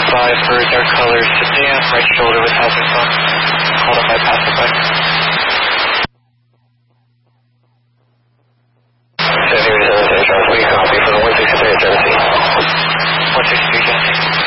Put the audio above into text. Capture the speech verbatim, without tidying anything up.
five for dark colors, sedan, right shoulder with helping phone. Called up by passerby. seven seven seven, we copy for the one sixty-three at Genesee. one sixty-three Genesee.